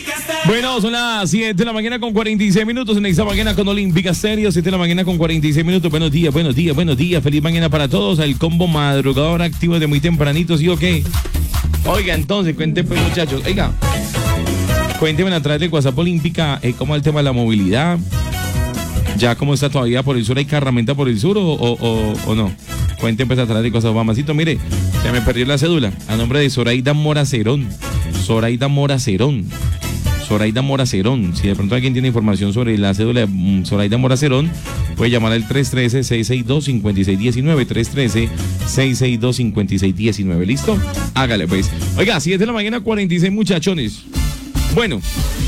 Bueno, son las 7 de la mañana con 46 minutos en esta mañana con Olímpica Stereo, 7 de la mañana con 46 minutos. Buenos días, buenos días, buenos días. Feliz mañana para todos. El combo madrugador activo de muy tempranito, ¿sí o qué? Oiga, entonces, cuente pues, muchachos. Oiga, cuéntenme a través del WhatsApp Olímpica cómo es el tema de la movilidad. ¿Ya cómo está todavía por el sur? ¿Hay carramenta por el sur o no? Cuenten pues a través de WhatsApp. Mamacito, mire, ya me perdió la cédula. A nombre de Zoraida Moracerón. Zoraida Moracerón. Zoraida Moracerón. Si de pronto alguien tiene información sobre la cédula de Zoraida Moracerón, puede llamar al 313-662-5619. 313-662-5619. ¿Listo? Hágale pues. Oiga, 7 de la mañana, 46 muchachones. Bueno,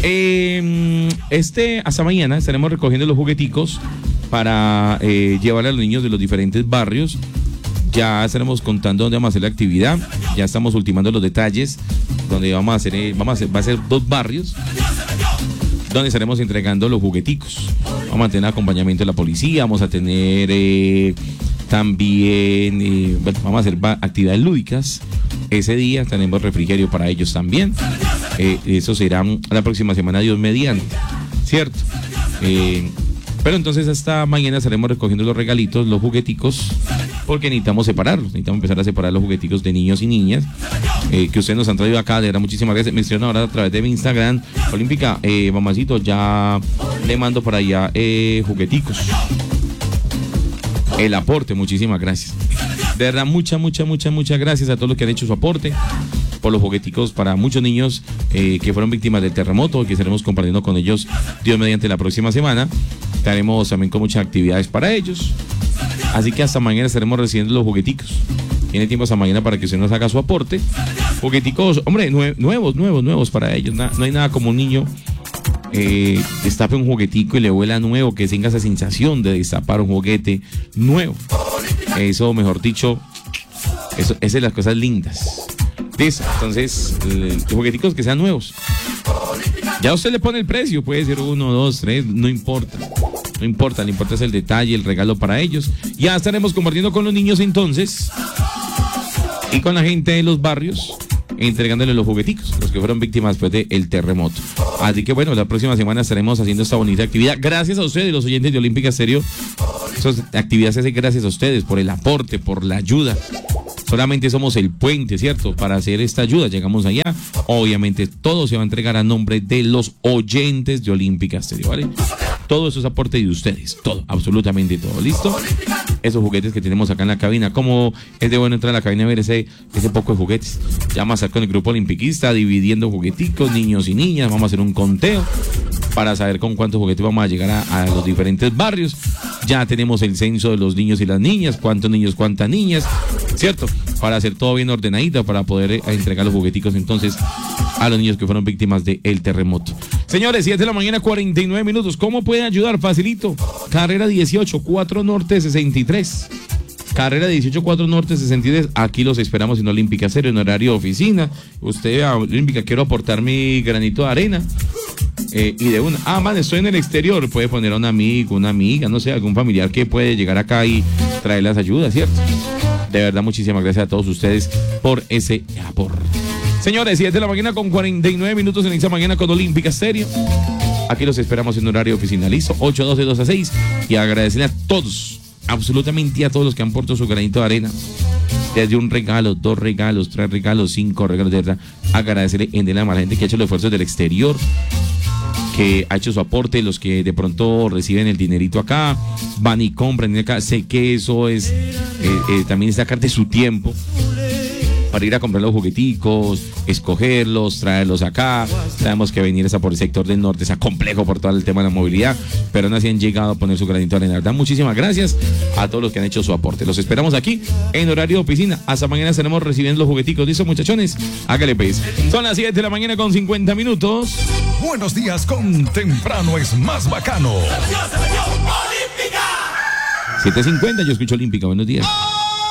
hasta mañana estaremos recogiendo los jugueticos para llevar a los niños de los diferentes barrios. Ya estaremos contando dónde vamos a hacer la actividad. Ya estamos ultimando los detalles. Donde va a ser 2 barrios donde estaremos entregando los jugueticos. Vamos a tener acompañamiento de la policía. Vamos a tener también vamos a hacer actividades lúdicas. Ese día tenemos refrigerio para ellos también. Eso será la próxima semana, Dios mediante, ¿cierto? Pero entonces hasta mañana estaremos recogiendo los regalitos, los jugueticos, porque necesitamos separarlos, necesitamos empezar a separar los jugueticos de niños y niñas que ustedes nos han traído acá. De verdad, muchísimas gracias. Me hicieron ahora a través de mi Instagram, Olímpica, mamacito, ya le mando para allá jugueticos. El aporte, muchísimas gracias. De verdad, muchas gracias a todos los que han hecho su aporte por los jugueticos para muchos niños que fueron víctimas del terremoto, que estaremos compartiendo con ellos, Dios mediante, la próxima semana. Estaremos también con muchas actividades para ellos. Así que hasta mañana estaremos recibiendo los jugueticos. Tiene tiempo hasta mañana para que usted nos haga su aporte. Jugueticos, hombre, nuevos para ellos. No hay nada como un niño destape un juguetico y le huela nuevo, que tenga esa sensación de destapar un juguete nuevo. Eso, mejor dicho, eso es de las cosas lindas. ¿Listo? Entonces, los jugueticos que sean nuevos. Ya usted le pone el precio, puede ser 1, 2, 3, no importa. No importa, lo importante es el detalle, el regalo para ellos. Ya estaremos compartiendo con los niños entonces y con la gente de los barrios, entregándole los jugueticos, los que fueron víctimas después del terremoto. Así que bueno, la próxima semana estaremos haciendo esta bonita actividad. Gracias a ustedes, los oyentes de Olímpica Stereo. Esas actividades se hacen gracias a ustedes por el aporte, por la ayuda. Solamente somos el puente, ¿cierto? Para hacer esta ayuda. Llegamos allá. Obviamente todo se va a entregar a nombre de los oyentes de Olímpica Stereo, ¿vale? Todo eso es aporte de ustedes. Todo, absolutamente todo. ¿Listo? Esos juguetes que tenemos acá en la cabina. ¿Cómo es de bueno entrar a la cabina a ver ese poco de juguetes? Ya vamos a estar con el grupo olimpiquista dividiendo jugueticos, niños y niñas. Vamos a hacer un conteo para saber con cuántos juguetes vamos a llegar a los diferentes barrios. Ya tenemos el censo de los niños y las niñas, cuántos niños, cuántas niñas, ¿cierto? Para hacer todo bien ordenadito, para poder entregar los jugueticos entonces a los niños que fueron víctimas del terremoto. Señores, 7 de la mañana, 49 minutos. ¿Cómo puede ayudar? Facilito. Carrera 18, 4 Norte 63. Carrera 18, 4 Norte 63. Aquí los esperamos en Olímpica Stereo, en horario de oficina. Usted, a Olímpica, quiero aportar mi granito de arena. Y de una, estoy en el exterior, puede poner a un amigo, una amiga, no sé, algún familiar que puede llegar acá y traer las ayudas, ¿cierto? De verdad, muchísimas gracias a todos ustedes por ese aporte. Señores, 7 de la mañana con 49 minutos en esta mañana con Olímpica Stereo. Aquí los esperamos en horario oficina, listo, 8-12-2-6. Y agradecerle a todos, absolutamente a todos los que han aportado su granito de arena. Desde un regalo, 2 regalos, 3 regalos, 5 regalos, de verdad. Agradecerle en el alma a la gente que ha hecho los esfuerzos del exterior, que ha hecho su aporte, los que de pronto reciben el dinerito acá, van y compran acá. Sé que eso es también sacar de su tiempo para ir a comprar los jugueticos, escogerlos, traerlos acá. Sabemos que venir esa por el sector del norte es complejo por todo el tema de la movilidad, pero aún así han llegado a poner su granito de arena. ¿Verdad? Muchísimas gracias a todos los que han hecho su aporte. Los esperamos aquí en horario de oficina. Hasta mañana estaremos recibiendo los jugueticos. ¿Listo, muchachones? Hágale pues. Son las 7 de la mañana con 50 minutos. Buenos días con Temprano es más bacano. 7:50, yo escucho Olímpica. Buenos días.